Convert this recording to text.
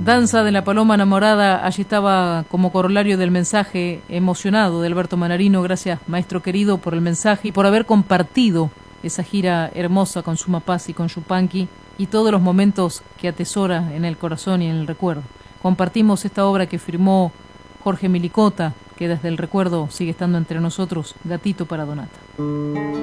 Danza de la Paloma Enamorada, allí estaba como corolario del mensaje emocionado de Alberto Manarino. Gracias, maestro querido, por el mensaje y por haber compartido esa gira hermosa con Suma Paz y con Yupanqui y todos los momentos que atesora en el corazón y en el recuerdo. Compartimos esta obra que firmó Jorge Milicota, que desde el recuerdo sigue estando entre nosotros, Gatito para Donata.